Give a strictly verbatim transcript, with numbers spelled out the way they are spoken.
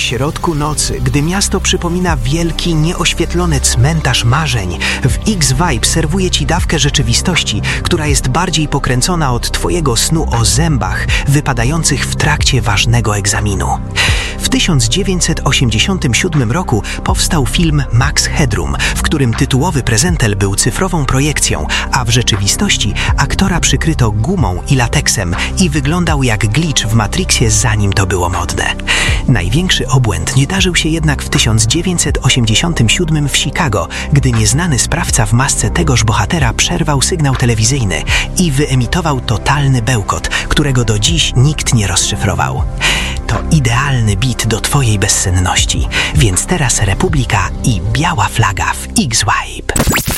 środku nocy, gdy miasto przypomina wielki, nieoświetlony cmentarz marzeń, w X-Vibe serwuje ci dawkę rzeczywistości, która jest bardziej pokręcona od twojego snu o zębach wypadających w trakcie ważnego egzaminu. W tysiąc dziewięćset osiemdziesiątym siódmym roku powstał film Max Headroom, w którym tytułowy prezentel był cyfrową projekcją, a w rzeczywistości aktora przykryto gumą i lateksem i wyglądał jak glitch w Matrixie, zanim to było modne. Największy obłęd nie darzył się jednak w tysiąc dziewięćset osiemdziesiątym siódmym w Chicago, gdy nieznany sprawca w masce tegoż bohatera przerwał sygnał telewizyjny i wyemitował totalny bełkot, którego do dziś nikt nie rozszyfrował. To idealny beat do twojej bezsenności, więc teraz Republika i biała flaga w X-Vibe.